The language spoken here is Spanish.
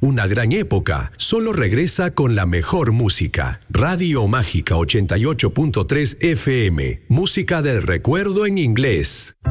una gran época, solo regresa con la mejor música. Radio Mágica 88.3 FM. Música del recuerdo en inglés.